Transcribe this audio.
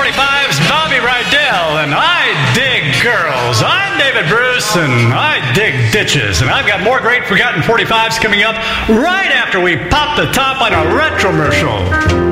45's Bobby Rydell, and I dig girls. I'm David Bruce, and I dig ditches. And I've got more great Forgotten 45s coming up right after we pop the top on a retromercial.